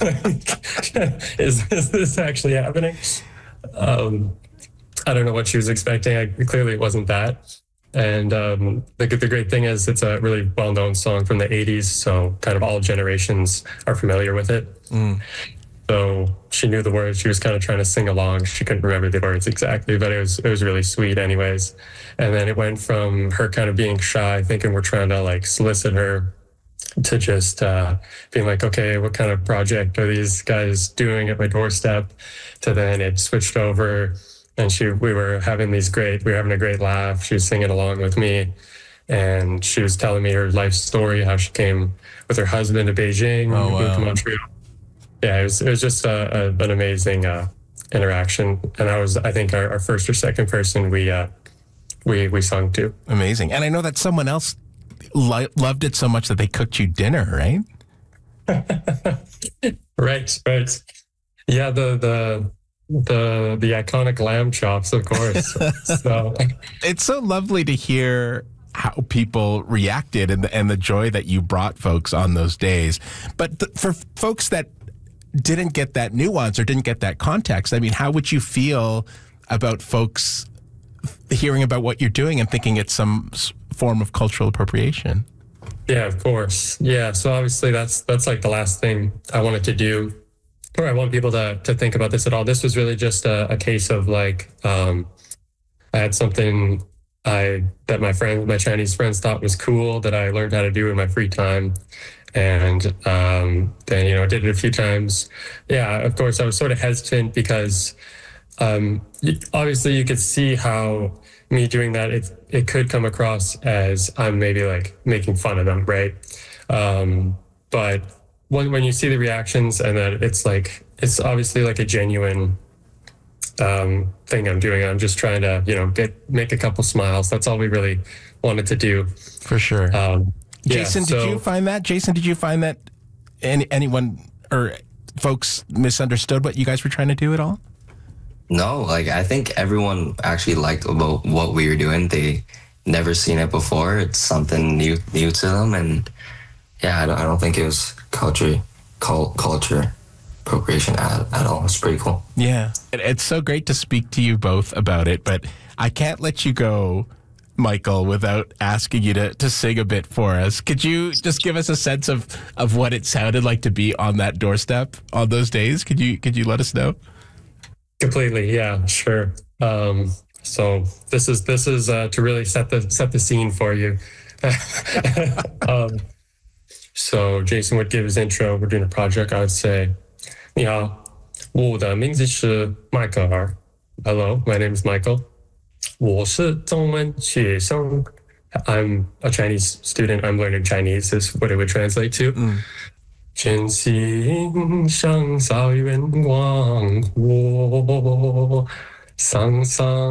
is this actually happening? Um, I don't know what she was expecting. Clearly, it wasn't that. And the great thing is, it's a really well known song from the 80s. So, kind of all generations are familiar with it. So, she knew the words. She was kind of trying to sing along. She couldn't remember the words exactly, but it was really sweet, anyways. And then it went from her kind of being shy, thinking we're trying to like solicit her, to just being like, okay, what kind of project are these guys doing at my doorstep? To then it switched over, and we were having a great laugh. She was singing along with me, and she was telling me her life story, how she came with her husband to Beijing, moved to Montreal. Yeah, it was just an amazing interaction, and I think our first or second person we sung to. Amazing. And I know that someone else loved it so much that they cooked you dinner, right? Right. Yeah, the iconic lamb chops, of course. So it's so lovely to hear how people reacted and the joy that you brought folks on those days. But for folks that didn't get that nuance or didn't get that context, I mean, how would you feel about folks hearing about what you're doing and thinking it's some form of cultural appropriation? Yeah, of course. Yeah, so obviously that's like the last thing I wanted to do, or I want people to think about this at all. This was really just a case of like, I had something that my Chinese friends thought was cool that I learned how to do in my free time. And then, I did it a few times. Yeah, of course, I was sort of hesitant because obviously you could see how me doing that, it could come across as I'm maybe like making fun of them, right? But when you see the reactions and that it's obviously like a genuine thing I'm doing. I'm just trying to, make a couple smiles. That's all we really wanted to do. For sure. Jason, did you find that anyone or folks misunderstood what you guys were trying to do at all? No, I think everyone actually liked about what we were doing. They never seen it before. It's something new to them, and yeah, I don't think it was culture appropriation at all. It's pretty cool. Yeah, it's so great to speak to you both about it, but I can't let you go, Michael, without asking you to sing a bit for us. Could you just give us a sense of what it sounded like to be on that doorstep on those days? Could you let us know? Completely, yeah, sure. So this is to really set the scene for you. So Jason would give his intro. We're doing a project. I would say, 你好，我的名字是迈克尔。Hello, my name is Michael. 我是中文学生. I'm a Chinese student. I'm learning Chinese is what it would translate to. 真心上草原广阔，桑桑